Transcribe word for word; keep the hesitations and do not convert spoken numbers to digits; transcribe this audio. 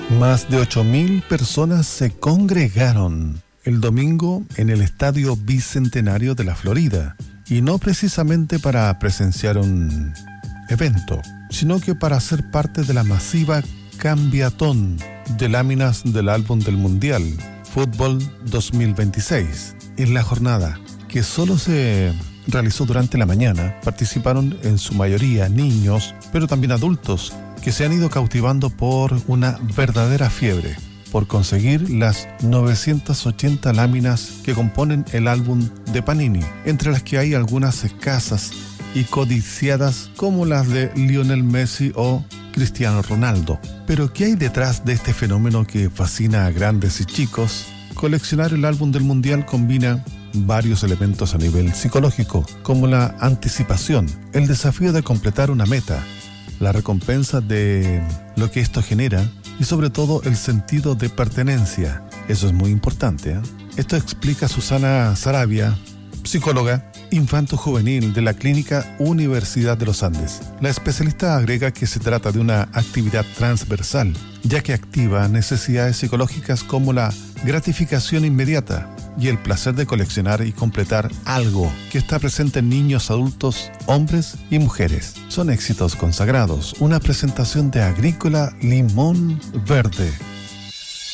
Más de ocho mil personas se congregaron el domingo en el Estadio Bicentenario de la Florida, y no precisamente para presenciar un evento, sino que para ser parte de la masiva cambiatón de láminas del álbum del Mundial Fútbol dos mil veintiséis. En la jornada, que solo se realizó durante la mañana, participaron en su mayoría niños, pero también adultos, que se han ido cautivando por una verdadera fiebre, por conseguir las novecientas ochenta láminas que componen el álbum de Panini, entre las que hay algunas escasas y codiciadas como las de Lionel Messi o Cristiano Ronaldo. Pero ¿qué hay detrás de este fenómeno que fascina a grandes y chicos? Coleccionar el álbum del Mundial combina varios elementos a nivel psicológico, como la anticipación, el desafío de completar una meta, la recompensa de lo que esto genera y sobre todo el sentido de pertenencia. Eso es muy importante, ¿eh? Esto explica Susana Sarabia, psicóloga infanto-juvenil de la Clínica Universidad de los Andes. La especialista agrega que se trata de una actividad transversal, ya que activa necesidades psicológicas como la gratificación inmediata y el placer de coleccionar y completar algo que está presente en niños, adultos, hombres y mujeres. Son éxitos consagrados. Una presentación de Agrícola Limón Verde.